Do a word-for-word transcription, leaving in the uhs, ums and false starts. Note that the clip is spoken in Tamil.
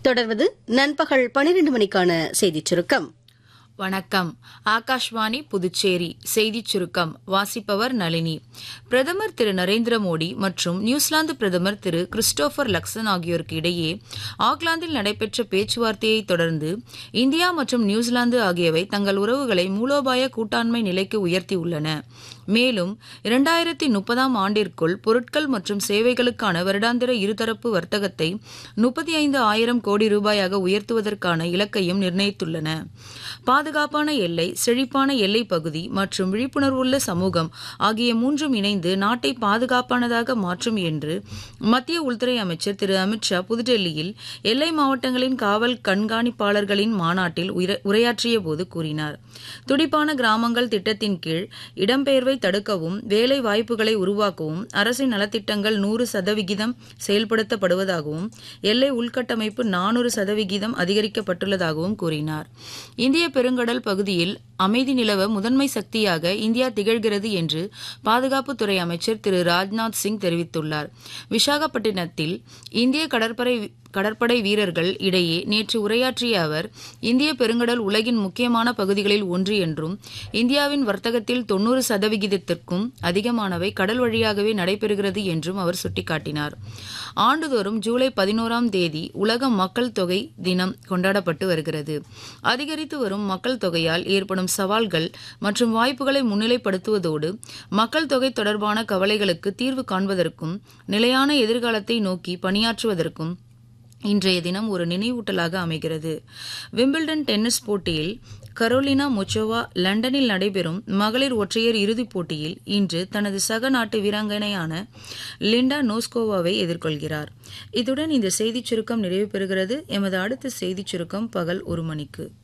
தொடர்வது நண்பகல் பனிரெண்டு மணிக்கான செய்திச் சுருக்கம். வணக்கம். ஆகாஷ்வாணி புதுச்சேரி செய்திச் சுருக்கம் வாசிப்பவர் நளினி. பிரதமர் திரு நரேந்திர மோடி மற்றும் நியூசிலாந்து பிரதமர் திரு கிறிஸ்டோபர் லக்சன் ஆகியோருக்கு இடையே ஆக்லாந்தில் நடைபெற்ற பேச்சுவார்த்தையை தொடர்ந்து இந்தியா மற்றும் நியூசிலாந்து ஆகியவை தங்கள் உறவுகளை மூலோபாய கூட்டாண்மை நிலைக்கு உயர்த்தியுள்ளன. மேலும் இரண்டாயிரத்தி முப்பதாம் ஆண்டிற்குள் பொருட்கள் மற்றும் சேவைகளுக்கான வருடாந்திர இருதரப்பு வர்த்தகத்தை முப்பத்தி ஐந்து ஆயிரம் கோடி ரூபாயாக உயர்த்துவதற்கான இலக்கையும் நிர்ணயித்துள்ளன. பாதுகாப்பான எல்லை, செழிப்பான எல்லை பகுதி மற்றும் விழிப்புணர்வுள்ள சமூகம் ஆகிய மூன்றும் இணைந்து நாட்டை பாதுகாப்பானதாக மாற்றும் என்று மத்திய உள்துறை அமைச்சர் திரு அமித்ஷா புதுடெல்லியில் எல்லை மாவட்டங்களின் காவல் கண்காணிப்பாளர்களின் மாநாட்டில் உரையாற்றிய போது கூறினார். துடிப்பான கிராமங்கள் திட்டத்தின் கீழ் இடம்பெயர்வை தடுக்கவும் வேலை வாய்ப்புகளை உருவாக்கவும் அரசின் நலத்திட்டங்கள் நூறு சதவிகிதம் செயல்படுத்தப்படுவதாகவும் எல்லை உள்கட்டமைப்பு நானூறு சதவிகிதம் அதிகரிக்கப்பட்டுள்ளதாகவும் கூறினார். இந்திய பெருங்கடல் பகுதியில் அமைதி நிலவ முதன்மை சக்தியாக இந்தியா திகழ்கிறது என்று பாதுகாப்புத்துறை அமைச்சர் திரு ராஜ்நாத் சிங் தெரிவித்துள்ளார். விசாகப்பட்டினத்தில் இந்திய கடற்படை கடற்படை வீரர்கள் இடையே நேற்று உரையாற்றிய அவர், இந்திய பெருங்கடல் உலகின் முக்கியமான பகுதிகளில் ஒன்று என்றும் இந்தியாவின் வர்த்தகத்தில் தொன்னூறு சதவிகிதத்திற்கும் அதிகமானவை கடல் வழியாகவே நடைபெறுகிறது என்றும் அவர் சுட்டிக்காட்டினார். ஆண்டுதோறும் ஜூலை பதினோராம் தேதி உலக மக்கள் தொகை தினம் கொண்டாடப்பட்டு வருகிறது. அதிகரித்து வரும் மக்கள் தொகையால் ஏற்படும் சவால்கள் மற்றும் வாய்ப்புகளை முன்னிலைப்படுத்துவதோடு மக்கள் தொகை தொடர்பான கவலைகளுக்கு தீர்வு காண்பதற்கும் நிலையான எதிர்காலத்தை நோக்கி பணியாற்றுவதற்கும் இன்றைய தினம் ஒரு நினைவூட்டலாக அமைகிறது. விம்பிள்டன் டென்னிஸ் போட்டியில் கரோலினா முச்சோவா லண்டனில் நடைபெறும் மகளிர் ஒற்றையர் இறுதிப் போட்டியில் இன்று தனது சக நாட்டு வீராங்கனையான லிண்டா நோஸ்கோவாவை எதிர்கொள்கிறார். இத்துடன் இந்த செய்திச் சுருக்கம் நிறைவு பெறுகிறது. எமது அடுத்த செய்திச் சுருக்கம் பகல் ஒரு மணிக்கு.